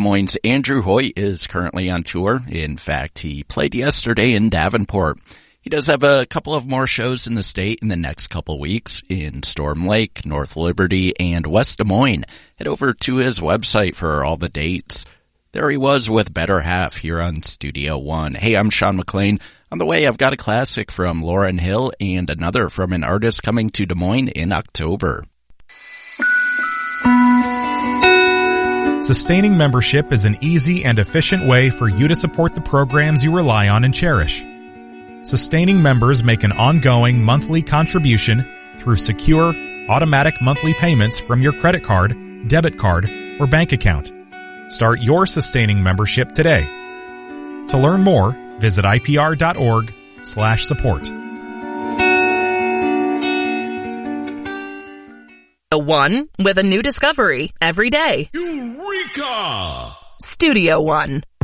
Moines' Andrew Hoyt is currently on tour. In fact, he played yesterday in Davenport. He does have a couple of more shows in the state in the next couple weeks in Storm Lake, North Liberty, and West Des Moines. Head over to his website for all the dates. There he was with Better Half here on Studio One. Hey, I'm Sean McLean. On the way, I've got a classic from Lauryn Hill and another from an artist coming to Des Moines in October. Sustaining membership is an easy and efficient way for you to support the programs you rely on and cherish. Sustaining members make an ongoing monthly contribution through secure, automatic monthly payments from your credit card, debit card, or bank account. Start your sustaining membership today. To learn more, visit ipr.org/support. One with a new discovery every day. Eureka! Studio One.